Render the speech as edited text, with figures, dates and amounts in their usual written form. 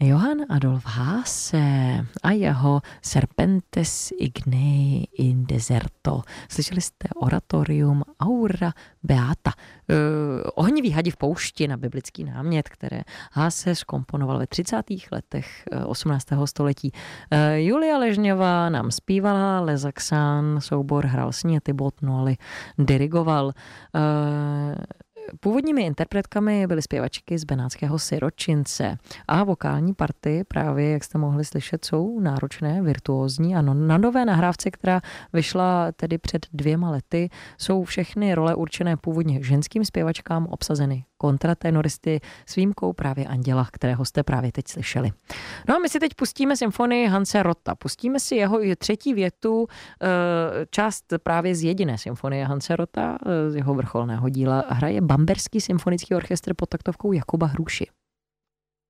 Johann Adolf Haase a jeho Serpentes Ignei in Deserto. Slyšeli jste oratorium Aura Beata. Ohnivý hadi v poušti na biblický námět, které Haase zkomponoval ve 30. letech 18. století. Julia Ležňová nám zpívala, Lezaxán soubor hrál s ní a Thibaut Noailly dirigoval. Původními interpretkami byly zpěvačky z benátského Siročince a vokální party právě, jak jste mohli slyšet, jsou náročné, virtuózní a na nové nahrávce, která vyšla tedy před 2 lety, jsou všechny role určené původně ženským zpěvačkám obsazeny kontratenoristy s výjimkou právě Anděla, kterého jste právě teď slyšeli. No a my si teď pustíme symfonii Hanse Rotta. Pustíme si jeho 3. větu, část právě z jediné symfonie Hanse Rotta, z jeho vrcholného díla hraje Bamberský symfonický orchestr pod taktovkou Jakuba Hruši.